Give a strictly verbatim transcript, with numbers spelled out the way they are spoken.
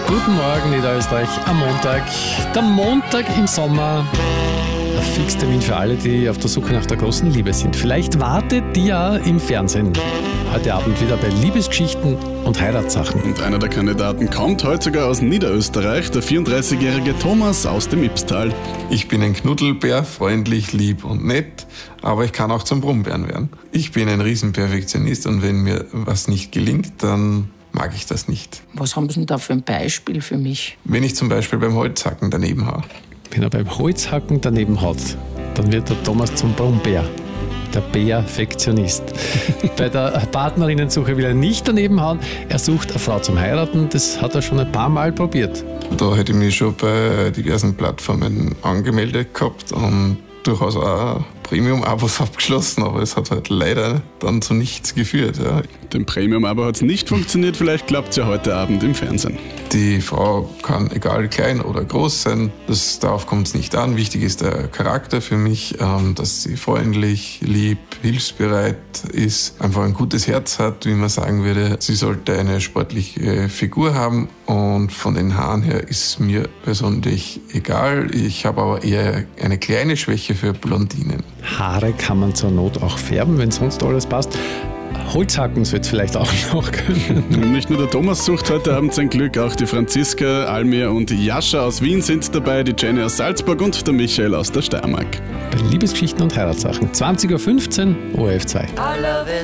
Guten Morgen, Niederösterreich, am Montag. Der Montag im Sommer. Ein Fixtermin für alle, die auf der Suche nach der großen Liebe sind. Vielleicht wartet die ja im Fernsehen. Heute Abend wieder bei Liebesgeschichten und Heiratssachen. Und einer der Kandidaten kommt heute sogar aus Niederösterreich, der vierunddreißigjährige Thomas aus dem Ybbstal. Ich bin ein Knuddelbär, freundlich, lieb und nett, aber ich kann auch zum Brummbären werden. Ich bin ein Riesenperfektionist und wenn mir was nicht gelingt, dann mag ich das nicht. Was haben Sie denn da für ein Beispiel für mich? Wenn ich zum Beispiel beim Holzhacken daneben haue. Wenn er beim Holzhacken daneben hat, dann wird der Thomas zum Brummbär. Der Perfektionist. Bei der Partnerinnensuche will er nicht daneben hauen. Er sucht eine Frau zum Heiraten. Das hat er schon ein paar Mal probiert. Da hätte ich mich schon bei diversen Plattformen angemeldet gehabt und durchaus auch Premium-Abos abgeschlossen, aber es hat halt leider dann zu nichts geführt. Ja. Dem Premium-Abo hat es nicht funktioniert, vielleicht klappt es ja heute Abend im Fernsehen. Die Frau kann egal klein oder groß sein, das, darauf kommt es nicht an. Wichtig ist der Charakter für mich, ähm, dass sie freundlich, lieb, hilfsbereit ist, einfach ein gutes Herz hat, wie man sagen würde. Sie sollte eine sportliche Figur haben und von den Haaren her ist mir persönlich egal. Ich habe aber eher eine kleine Schwäche für Blondinen. Haare kann man zur Not auch färben, wenn sonst alles passt. Holzhacken wird es vielleicht auch noch können. Nicht nur der Thomas sucht heute Abend sein Glück, auch die Franziska, Almir und Jascha aus Wien sind dabei, die Jenny aus Salzburg und der Michael aus der Steiermark. Bei Liebesgeschichten und Heiratssachen. zwanzig Uhr fünfzehn, O R F zwei.